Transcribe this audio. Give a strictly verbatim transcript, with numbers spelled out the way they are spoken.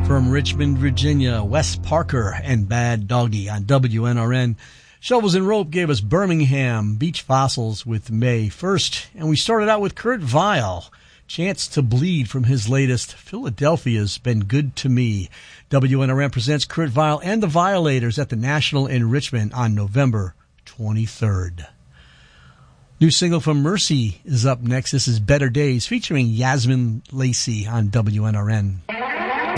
From Richmond, Virginia, Wes Parker and Bad Doggy on W N R N. Shovels and Rope gave us Birmingham Beach Fossils with May first. And we started out with Kurt Vile, Chance to Bleed from his latest Philadelphia's Been Good to Me. W N R N presents Kurt Vile and the Violators at the National in Richmond on November twenty-third. New single from Mercy is up next. This is Better Days featuring Yasmin Lacey on W N R N.